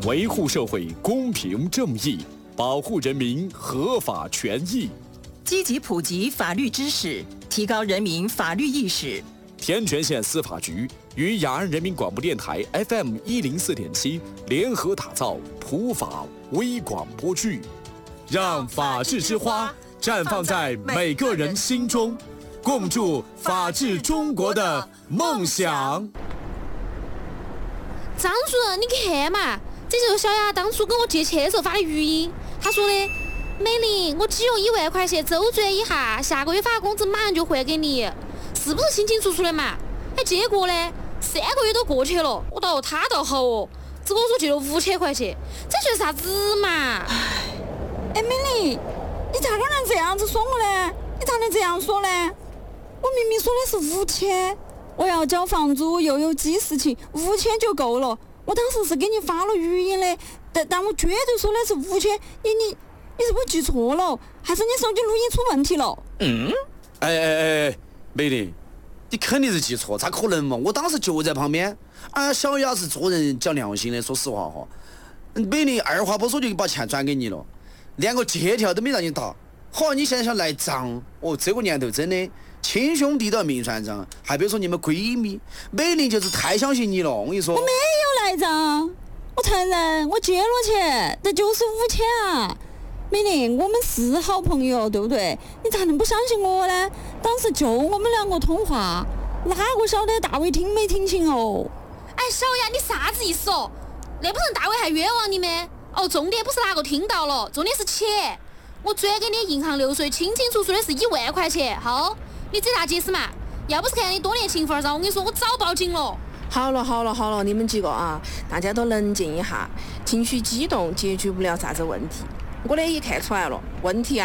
维护社会公平正义，保护人民合法权益， 积极普及法律知识，提高人民法律意识。 天全县司法局与雅安人民广播电台 FM104.7联合打造普法微广播剧，让法治之花绽放在每个人心中，共筑法治中国的梦想。 张主任，你看嘛，这就是小雅当初跟我借钱的时候发的语音。他说的：“美玲，我只用1万块钱周转一下，下个月发工资马上就还给你，是不是清清楚楚的嘛？”哎，结果呢，3个月都过去了，他倒好哦，只跟我说借了5000块钱，这算啥子嘛？ 哎，美玲，你咋个能这样子说我呢？你咋能这样说呢？我明明说的是5000，我要交房租又有记事情，5000就够了。我当时是给你发了语音的，但我绝对说的是5000。你是不是记错了？还是你手机录音出问题了？ 哎，美玲，你肯定是记错，咋可能嘛？我当时就在旁边。小雅是做人讲良心的，说实话哈。美玲二话不说就把钱转给你了，连个借条都没让你打。好，你现在想赖账？哦，这个年头真的亲兄弟都要明算账，还别说你们闺蜜。美玲就是太相信你了，我跟你说。 我没有赖账，我承认我借了钱，但就是5000啊。美玲，我们是好朋友，对不对？你咋能不相信我呢？当时就我们2个通话，哪个晓得大伟听没听清哦？ 哎，小雅，你啥子意思哦？那不成大伟还冤枉你吗？哦，重点不是哪个听到了，重点是钱。我转给你银行流水，清清楚楚的是1万块钱。好，你这咋解释嘛？要不是看你多年情分上，我跟你说，我早报警了。 好了，你们几个啊，大家都冷静一下，情绪激动解决不了啥子问题。我呢也看出来了，问题